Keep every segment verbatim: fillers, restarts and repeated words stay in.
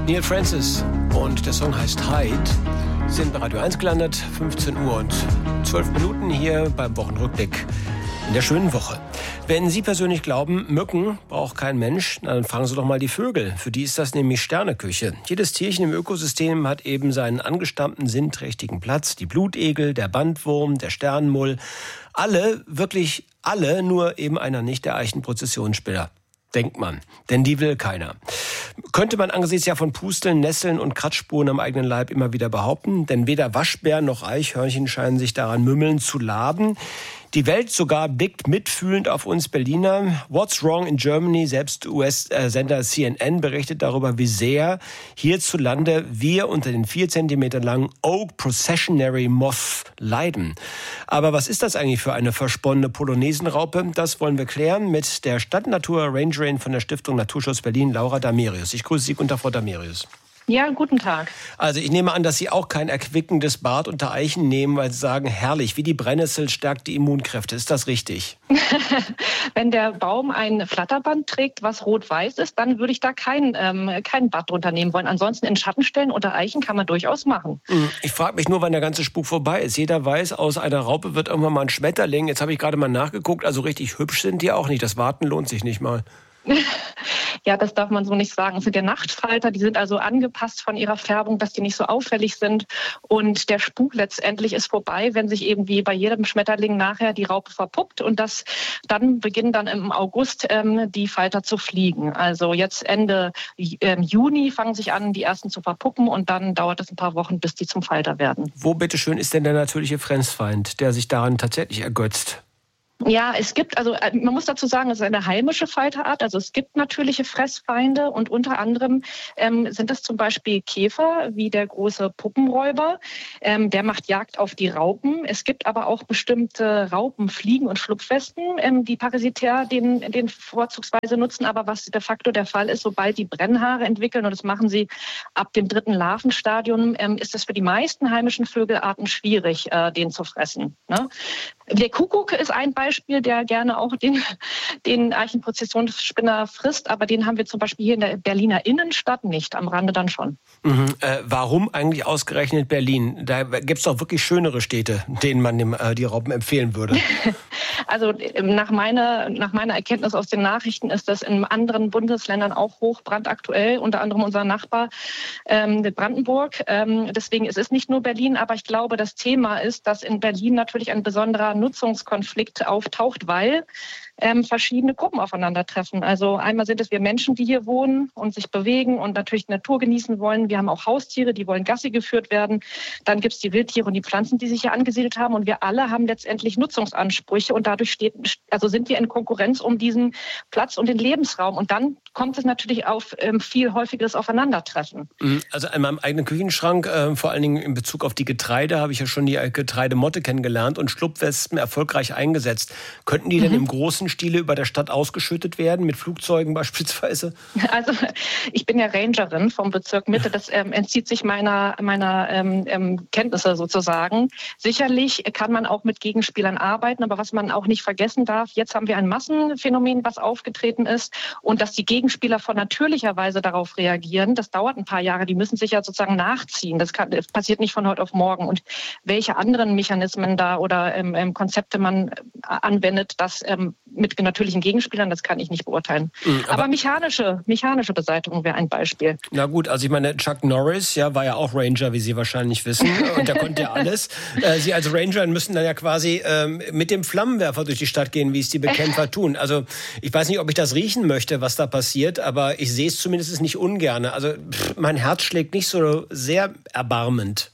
Neil Francis und der Song heißt Hyde. Sie sind bei Radio eins gelandet, fünfzehn Uhr und zwölf Minuten hier beim Wochenrückblick in der schönen Woche. Wenn Sie persönlich glauben, Mücken braucht kein Mensch, dann fragen Sie doch mal die Vögel. Für die ist das nämlich Sterneküche. Jedes Tierchen im Ökosystem hat eben seinen angestammten, sinnträchtigen Platz. Die Blutegel, der Bandwurm, der Sternenmull. Alle, wirklich alle, nur eben einer nicht, der Eichenprozessionsspinner. Denkt man, denn die will keiner. Könnte man angesichts ja von Pusteln, Nesseln und Kratzspuren am eigenen Leib immer wieder behaupten, denn weder Waschbär noch Eichhörnchen scheinen sich daran mümmeln zu laben. Die Welt sogar blickt mitfühlend auf uns Berliner. What's wrong in Germany? Selbst U S-Sender C N N berichtet darüber, wie sehr hierzulande wir unter den vier Zentimeter langen Oak Processionary Moth leiden. Aber was ist das eigentlich für eine versponnene Polonesenraupe? Das wollen wir klären mit der Stadtnatur-Rangerin von der Stiftung Naturschutz Berlin, Laura Damerius. Ich grüße Sie, guten Tag, Frau Damerius. Ja, guten Tag. Also ich nehme an, dass Sie auch kein erquickendes Bad unter Eichen nehmen, weil Sie sagen, herrlich, wie die Brennnessel stärkt die Immunkräfte. Ist das richtig? Wenn der Baum ein Flatterband trägt, was rot-weiß ist, dann würde ich da kein, ähm, kein Bad drunter nehmen wollen. Ansonsten in Schattenstellen unter Eichen kann man durchaus machen. Ich frage mich nur, wann der ganze Spuk vorbei ist. Jeder weiß, aus einer Raupe wird irgendwann mal ein Schmetterling. Jetzt habe ich gerade mal nachgeguckt, also richtig hübsch sind die auch nicht. Das Warten lohnt sich nicht mal. Ja, das darf man so nicht sagen. Es sind ja Nachtfalter, die sind also angepasst von ihrer Färbung, dass die nicht so auffällig sind. Und der Spuk letztendlich ist vorbei, wenn sich eben wie bei jedem Schmetterling nachher die Raupe verpuppt. Und das dann beginnen dann im August ähm, die Falter zu fliegen. Also jetzt Ende ähm, Juni fangen sich an, die ersten zu verpuppen. Und dann dauert es ein paar Wochen, bis die zum Falter werden. Wo bitteschön ist denn der natürliche Fressfeind, der sich daran tatsächlich ergötzt? Ja, es gibt, also man muss dazu sagen, es ist eine heimische Falterart. Also es gibt natürliche Fressfeinde und unter anderem ähm, sind es zum Beispiel Käfer, wie der große Puppenräuber. Ähm, der macht Jagd auf die Raupen. Es gibt aber auch bestimmte Raupen, Fliegen und Schlupfwespen, ähm, die parasitär den, den vorzugsweise nutzen. Aber was de facto der Fall ist, sobald die Brennhaare entwickeln, und das machen sie ab dem dritten Larvenstadium, ähm, ist es für die meisten heimischen Vögelarten schwierig, äh, den zu fressen. Ne? Der Kuckuck ist ein Beispiel, der gerne auch den, den Eichenprozessionsspinner frisst, aber den haben wir zum Beispiel hier in der Berliner Innenstadt nicht, am Rande dann schon. Mhm. Äh, warum eigentlich ausgerechnet Berlin? Da gibt es doch wirklich schönere Städte, denen man dem, äh, die Raupen empfehlen würde. Also nach meiner, nach meiner Erkenntnis aus den Nachrichten ist das in anderen Bundesländern auch hochbrandaktuell, unter anderem unser Nachbar ähm, Brandenburg. Ähm, deswegen ist es nicht nur Berlin, aber ich glaube, das Thema ist, dass in Berlin natürlich ein besonderer Nutzungskonflikt auftaucht, weil ähm, verschiedene Gruppen aufeinandertreffen. Also einmal sind es wir Menschen, die hier wohnen und sich bewegen und natürlich die Natur genießen wollen. Wir haben auch Haustiere, die wollen Gassi geführt werden. Dann gibt es die Wildtiere und die Pflanzen, die sich hier angesiedelt haben. Und wir alle haben letztendlich Nutzungsansprüche und dadurch steht, also sind wir in Konkurrenz um diesen Platz und den Lebensraum. Und dann kommt es natürlich auf ähm, viel häufigeres Aufeinandertreffen. Also in meinem eigenen Küchenschrank, äh, vor allen Dingen in Bezug auf die Getreide, habe ich ja schon die Getreidemotte kennengelernt und Schlupfwespen erfolgreich eingesetzt. Könnten die mhm. denn im großen Stile über der Stadt ausgeschüttet werden, mit Flugzeugen beispielsweise? Also ich bin ja Rangerin vom Bezirk Mitte, das ähm, entzieht sich meiner, meiner ähm, ähm, Kenntnisse sozusagen. Sicherlich kann man auch mit Gegenspielern arbeiten, aber was man auch nicht vergessen darf, jetzt haben wir ein Massenphänomen, was aufgetreten ist und dass die Gegenspieler von natürlicher Weise darauf reagieren, das dauert ein paar Jahre, die müssen sich ja sozusagen nachziehen. Das, kann, das passiert nicht von heute auf morgen. Und welche anderen Mechanismen da oder ähm, ähm, Konzepte man anwendet, das ähm, mit natürlichen Gegenspielern, das kann ich nicht beurteilen. Mhm, aber, aber mechanische, mechanische Beseitigung wäre ein Beispiel. Na gut, also ich meine, Chuck Norris ja, war ja auch Ranger, wie Sie wahrscheinlich wissen, und der konnte ja alles. Äh, Sie als Ranger müssen dann ja quasi ähm, mit dem Flammenwerfer durch die Stadt gehen, wie es die Bekämpfer tun. Also ich weiß nicht, ob ich das riechen möchte, was da passiert, aber ich sehe es zumindest nicht ungern. Also pff, mein Herz schlägt nicht so sehr erbarmend.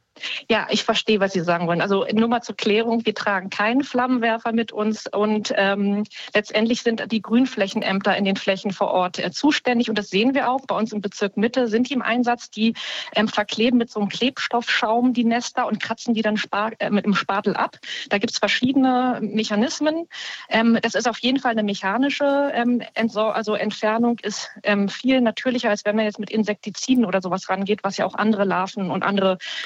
Ja, ich verstehe, was Sie sagen wollen. Also nur mal zur Klärung, wir tragen keinen Flammenwerfer mit uns und ähm, letztendlich sind die Grünflächenämter in den Flächen vor Ort äh, zuständig und das sehen wir auch. Bei uns im Bezirk Mitte sind die im Einsatz, die ähm, verkleben mit so einem Klebstoffschaum die Nester und kratzen die dann spar- äh, mit dem Spatel ab. Da gibt es verschiedene Mechanismen. Ähm, das ist auf jeden Fall eine mechanische ähm, Entsor- also Entfernung, ist ähm, viel natürlicher, als wenn man jetzt mit Insektiziden oder sowas rangeht, was ja auch andere Larven und andere äh,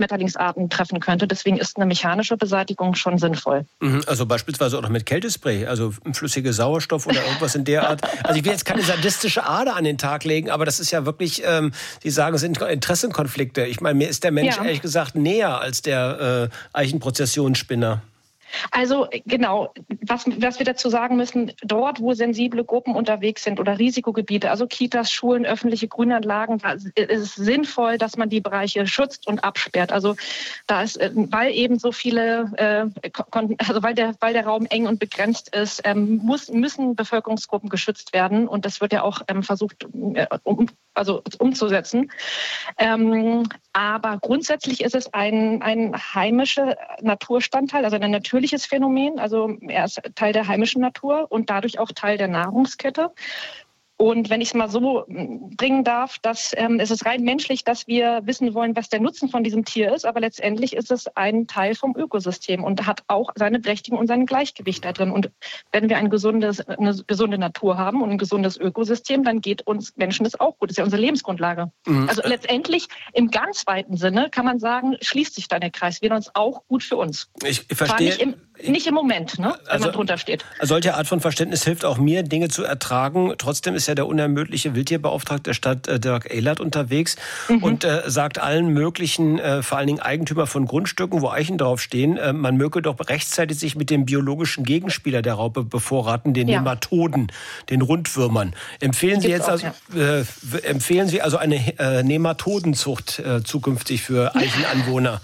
Schmetterlingsarten treffen könnte. Deswegen ist eine mechanische Beseitigung schon sinnvoll. Also beispielsweise auch noch mit Kältespray, also flüssige Sauerstoff oder irgendwas in der Art. Also ich will jetzt keine sadistische Ader an den Tag legen, aber das ist ja wirklich, ähm, Sie sagen, es sind Interessenkonflikte. Ich meine, mir ist der Mensch ja. ehrlich gesagt näher als der äh, Eichenprozessionsspinner. Also genau, was, was wir dazu sagen müssen, dort, wo sensible Gruppen unterwegs sind oder Risikogebiete, also Kitas, Schulen, öffentliche Grünanlagen, da ist es sinnvoll, dass man die Bereiche schützt und absperrt. Also da ist, weil eben so viele, äh, also weil der, weil der Raum eng und begrenzt ist, ähm, muss, müssen Bevölkerungsgruppen geschützt werden und das wird ja auch ähm, versucht, äh, um, also umzusetzen. Ähm, aber grundsätzlich ist es ein, ein heimischer Naturstandteil, also ein natürliches Phänomen. Also er ist Teil der heimischen Natur und dadurch auch Teil der Nahrungskette. Und wenn ich es mal so bringen darf, dass ähm, es ist rein menschlich, dass wir wissen wollen, was der Nutzen von diesem Tier ist, aber letztendlich ist es ein Teil vom Ökosystem und hat auch seine Berechtigung und sein Gleichgewicht da drin. Und wenn wir ein gesundes, eine gesunde Natur haben und ein gesundes Ökosystem, dann geht uns Menschen das auch gut. Das ist ja unsere Lebensgrundlage. Mhm. Also letztendlich im ganz weiten Sinne kann man sagen, schließt sich dann der Kreis. Wir uns auch gut für uns. Ich verstehe. Nicht im, nicht im Moment, ne, wenn also, man drunter steht. Solche Art von Verständnis hilft auch mir, Dinge zu ertragen. Trotzdem ist ja der unermüdliche Wildtierbeauftragte der Stadt, äh, Dirk Ehlert, unterwegs mhm. und äh, sagt allen möglichen, äh, vor allen Dingen Eigentümer von Grundstücken, wo Eichen draufstehen, äh, man möge doch rechtzeitig sich mit dem biologischen Gegenspieler der Raupe bevorraten, den ja. Nematoden, den Rundwürmern. Empfehlen Sie jetzt auch, also, ja. äh, empfehlen Sie also eine äh, Nematodenzucht äh, zukünftig für Eichenanwohner?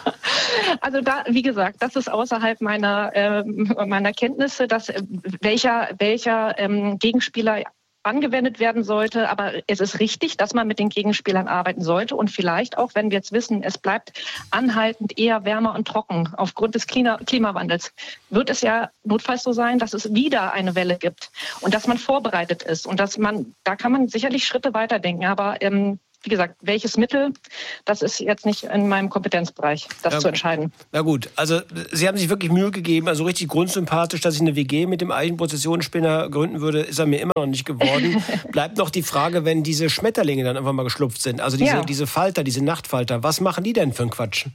Also da, wie gesagt, das ist außerhalb meiner, äh, meiner Kenntnisse, dass äh, welcher, welcher ähm, Gegenspieler angewendet werden sollte. Aber es ist richtig, dass man mit den Gegenspielern arbeiten sollte. Und vielleicht auch, wenn wir jetzt wissen, es bleibt anhaltend eher wärmer und trocken aufgrund des Klima- Klimawandels, wird es ja notfalls so sein, dass es wieder eine Welle gibt und dass man vorbereitet ist. Und dass man, da kann man sicherlich Schritte weiterdenken. Aber ähm, wie gesagt, welches Mittel, das ist jetzt nicht in meinem Kompetenzbereich, das ja, zu entscheiden. Na gut, also Sie haben sich wirklich Mühe gegeben, also richtig grundsympathisch, dass ich eine W G mit dem Eichenprozessionsspinner gründen würde, ist er mir immer noch nicht geworden. Bleibt noch die Frage, wenn diese Schmetterlinge dann einfach mal geschlupft sind, also diese, ja. diese Falter, diese Nachtfalter, was machen die denn für einen Quatsch?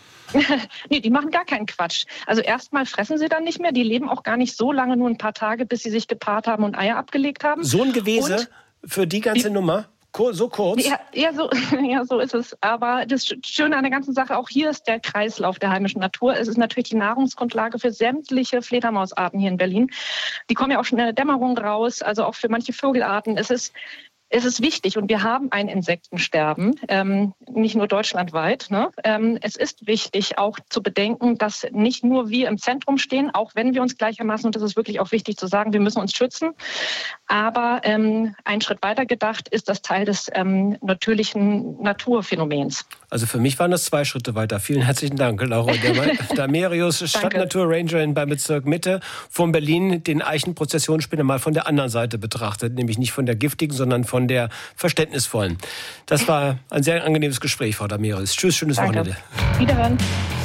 Nee, die machen gar keinen Quatsch. Also erstmal fressen sie dann nicht mehr, die leben auch gar nicht so lange, nur ein paar Tage, bis sie sich gepaart haben und Eier abgelegt haben. So ein Gewese und für die ganze die, Nummer? So kurz? Ja, ja, so, ja, so ist es. Aber das Schöne an der ganzen Sache, auch hier ist der Kreislauf der heimischen Natur. Es ist natürlich die Nahrungsgrundlage für sämtliche Fledermausarten hier in Berlin. Die kommen ja auch schon in der Dämmerung raus, also auch für manche Vogelarten. Es ist Es ist wichtig und wir haben ein Insektensterben, ähm, nicht nur deutschlandweit. Ne? Ähm, es ist wichtig auch zu bedenken, dass nicht nur wir im Zentrum stehen, auch wenn wir uns gleichermaßen, und das ist wirklich auch wichtig zu sagen, wir müssen uns schützen. Aber ähm, ein Schritt weiter gedacht ist das Teil des ähm, natürlichen Naturphänomens. Also für mich waren das zwei Schritte weiter. Vielen herzlichen Dank, Laura Damerius, Stadtnaturrangerin beim Bezirk Mitte von Berlin, den Eichenprozessionsspinner mal von der anderen Seite betrachtet, nämlich nicht von der giftigen, sondern von der verständnisvollen. Das war ein sehr angenehmes Gespräch, Frau Damerius. Tschüss, schönes Danke. Wochenende. Wiederhören.